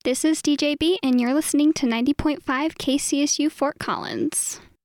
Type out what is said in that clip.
This is DJB, and you're listening to 90.5 KCSU Fort Collins.